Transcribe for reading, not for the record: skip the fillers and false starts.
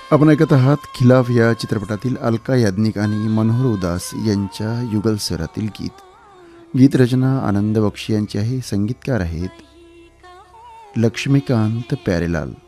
आपण ऐकत आहात खिलाफ या चित्रपटातील अलका याज्ञिक आणि मनोहर उदास यांच्या युगल स्वरातील गीत. गीतरचना आनंद बक्षी यांची आहे. संगीतकार आहेत लक्ष्मीकांत प्यारेलाल.